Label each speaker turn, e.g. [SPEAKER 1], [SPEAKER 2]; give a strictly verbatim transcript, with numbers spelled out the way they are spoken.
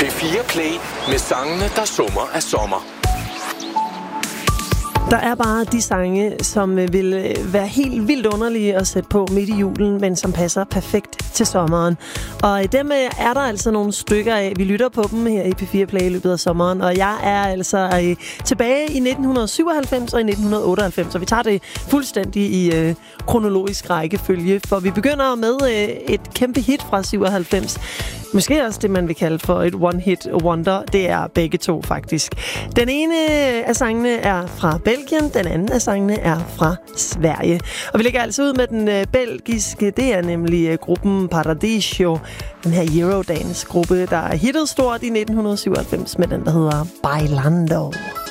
[SPEAKER 1] P fire Play med sangene, der summer af sommer.
[SPEAKER 2] Der er bare de sange, som vil være helt vildt underlige at sætte på midt i julen, men som passer perfekt til sommeren. Og dem er der altså nogle stykker af. Vi lytter på dem her i P fire Play i løbet af sommeren, og jeg er altså tilbage i nitten syvoghalvfems og i nitten otteoghalvfems, og vi tager det fuldstændig i øh, kronologisk rækkefølge, for vi begynder med øh, et kæmpe hit fra syvoghalvfems. Måske også det, man vil kalde for et one-hit wonder. Det er begge to, faktisk. Den ene af sangene er fra Belgien, den anden af sangene er fra Sverige. Og vi lægger altså ud med den øh, belgiske, det er nemlig øh, gruppen Paradiso, den her Eurodance-gruppe, der er hittet stort i nitten syvoghalvfems med den, der hedder Bailando.